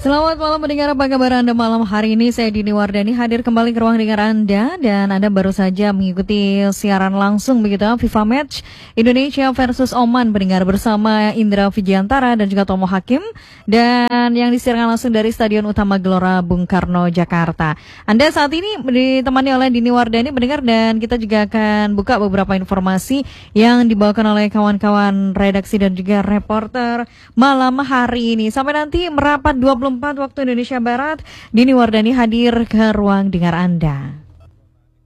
Selamat malam mendengar, apa kabar Anda malam hari ini? Saya Dini Wardani hadir kembali ke ruang dengar Anda, dan Anda baru saja mengikuti siaran langsung begitu FIFA Match Indonesia versus Oman, mendengar bersama Indra Vijiantara dan juga Tomo Hakim, dan yang disiarkan langsung dari Stadion Utama Gelora Bung Karno, Jakarta. Anda saat ini ditemani oleh Dini Wardani mendengar, dan kita juga akan buka beberapa informasi yang dibawakan oleh kawan-kawan redaksi dan juga reporter malam hari ini. Sampai nanti merapat 24 waktu Indonesia Barat, Dini Wardani hadir ke ruang dengar Anda.